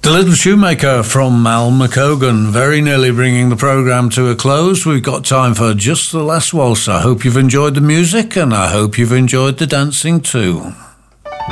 The Little Shoemaker from Al McCogan, very nearly bringing the programme to a close. We've got time for just the last waltz. I hope you've enjoyed the music and I hope you've enjoyed the dancing too.